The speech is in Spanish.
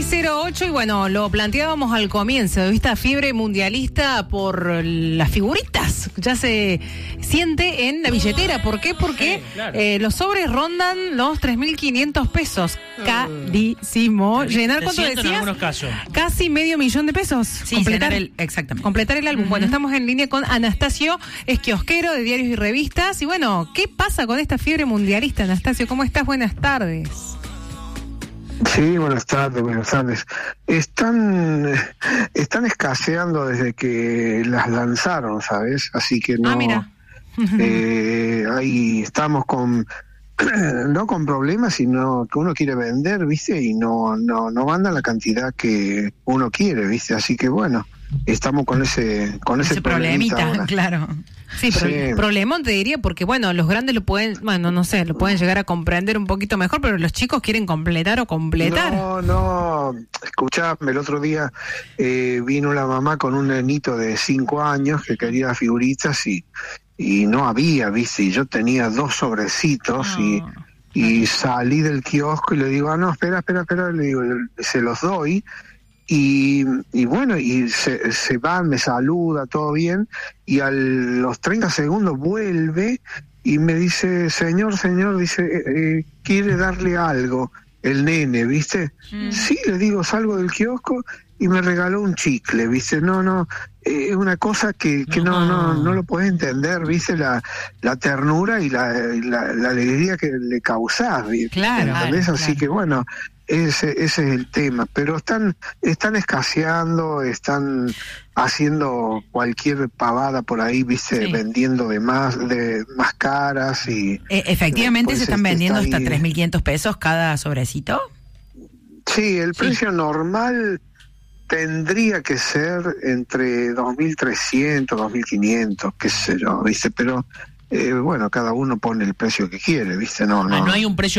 608 y bueno, lo planteábamos al comienzo, esta fiebre mundialista por las figuritas, ya se siente en la billetera. ¿Por qué? Porque claro, los sobres rondan los 3.500 pesos, carísimo. Llenar, ¿cuánto decías? En algunos casos. Casi $500,000 de pesos. Sí, completar exactamente. Completar el álbum. Bueno, estamos en línea con Anastasio, es kiosquero de diarios y revistas. Y bueno, ¿qué pasa con esta fiebre mundialista, Anastasio? ¿Cómo estás? Buenas tardes. Sí, buenas tardes. Están escaseando desde que las lanzaron, ¿sabes? Así que no. Mira. Ahí estamos no con problemas, sino que uno quiere vender, ¿viste? Y no mandan la cantidad que uno quiere, ¿viste? Así que bueno, estamos con ese problemita, claro. Sí, pero el problemón te diría, porque bueno, los grandes lo pueden llegar a comprender un poquito mejor, pero los chicos quieren completar. No, escuchame, el otro día vino la mamá con un nenito de 5 años que quería figuritas y no había, ¿viste? Y yo tenía 2 sobrecitos y salí del kiosco y le digo, no, espera, le digo, se los doy. Y bueno, y se va, me saluda, todo bien, y a los 30 segundos vuelve y me dice, señor, dice, quiere darle algo, el nene, ¿viste? Sí, le digo, salgo del kiosco y me regaló un chicle, ¿viste? No, es una cosa que no lo podés entender, ¿viste? La ternura y la alegría que le causás, ¿viste? Claro, ¿entendés? claro. Así que bueno, ese es el tema, pero están escaseando, están haciendo cualquier pavada por ahí, ¿viste? Sí. Vendiendo de más caras y efectivamente se están vendiendo hasta ahí 3.500 pesos cada sobrecito. Sí, el precio normal tendría que ser entre 2.300, 2.500, qué sé yo, ¿viste? Pero bueno, cada uno pone el precio que quiere, ¿viste? No hay un precio